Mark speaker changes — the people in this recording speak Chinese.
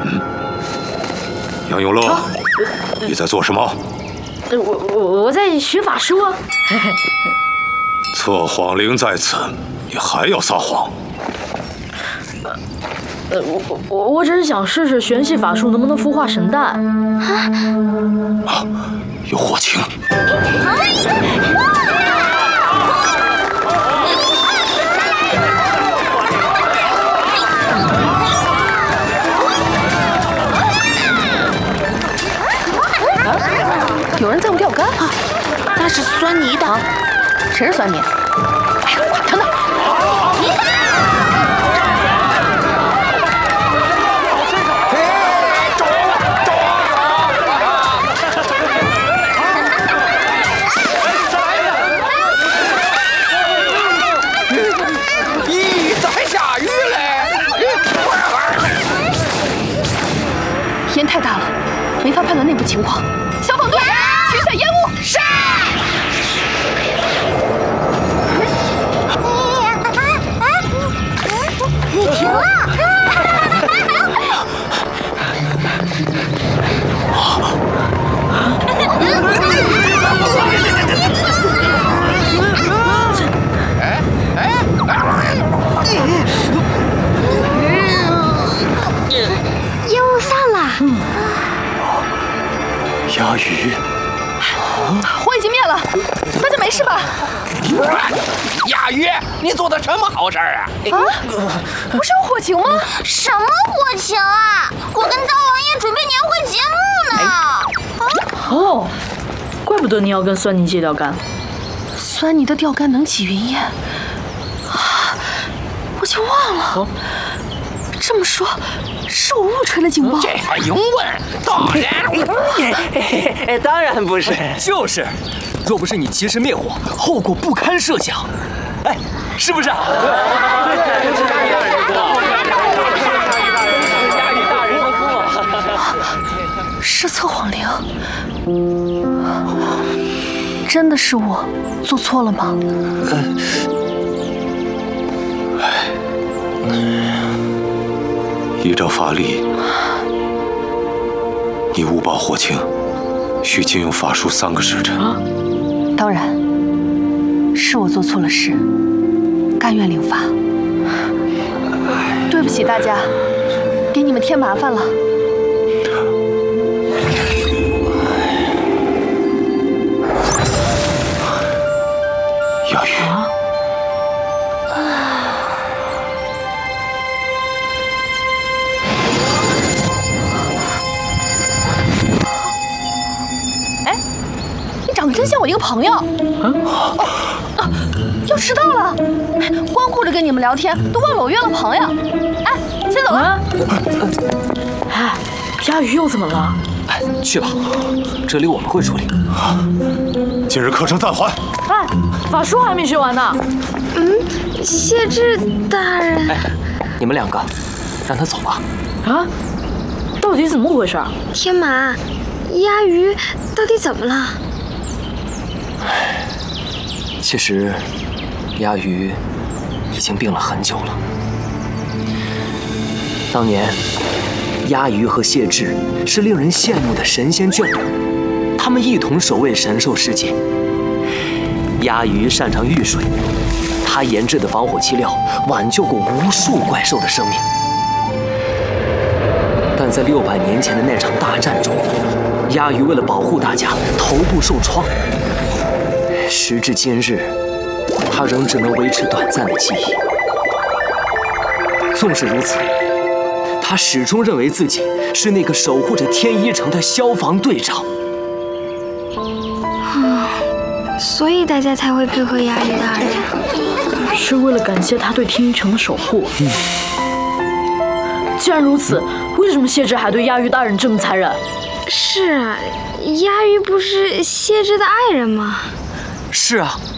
Speaker 1: 杨永乐，你在做什么？
Speaker 2: 我在学法术啊。
Speaker 1: 测谎铃在此，你还要撒谎？
Speaker 2: 我只是想试试玄系法术能不能孵化神蛋。
Speaker 1: 啊，有火情！
Speaker 3: 有人在用钓竿啊！
Speaker 4: 那是酸泥的。
Speaker 3: 谁是酸泥？哎呀，管他呢！烟太大了，没法判断内部情况。消防队，驱散烟雾。是。
Speaker 5: 停了。烟雾散了。
Speaker 1: 鸦鱼，
Speaker 3: 火已经灭了，大家没事吧？
Speaker 6: 鸦鱼，你做的什么好事啊？
Speaker 3: 啊，不是有火情吗？
Speaker 5: 什么火情啊！我跟灶王爷准备年会节目呢。
Speaker 2: 哦，怪不得你要跟酸泥借钓竿。
Speaker 3: 酸泥的钓竿能起云烟啊！我就忘了。这么说，是我误吹了警报。
Speaker 6: 这还用问？
Speaker 7: 当然不是，
Speaker 8: 就是，若不是你及时灭火，后果不堪设想。哎，是不是？
Speaker 3: 是测谎铃，真的是我做错了吗？
Speaker 1: 依照法例，你误报火情，需禁用法术3个时辰。
Speaker 3: 当然，是我做错了事，甘愿领罚。对不起大家，给你们添麻烦了。
Speaker 1: 鸦鱼，
Speaker 3: 哎，你长得真像我一个朋友。要迟到了，光顾着跟你们聊天，都忘了我约了朋友。哎，先走了。
Speaker 2: 哎，鸦鱼又怎么了？
Speaker 8: 哎，去吧，这里我们会处理。
Speaker 1: 今日课程暂缓。
Speaker 2: 哎，法术还没学完呢。
Speaker 5: 谢志大人。
Speaker 8: 哎，你们2个，让他走吧。
Speaker 2: 啊，到底怎么回事？
Speaker 5: 天马，鸦鱼到底怎么了？
Speaker 8: 其实，鸦鱼已经病了很久了。当年，鸦鱼和谢志是令人羡慕的神仙眷侣，他们一同守卫神兽世界。鸦鱼擅长御水，他研制的防火漆料挽救过无数怪兽的生命。但在600年前的那场大战中，鸦鱼为了保护大家，头部受创。时至今日，他仍只能维持短暂的记忆。纵使如此，他始终认为自己是那个守护着天一城的消防队长。
Speaker 5: 所以大家才会配合鸦鱼大人，
Speaker 2: 是为了感谢他对天一城的守护。既然如此，为什么谢志还对鸦鱼大人这么残忍？
Speaker 5: 是啊，鸦鱼不是谢志的爱人吗？
Speaker 8: 是啊，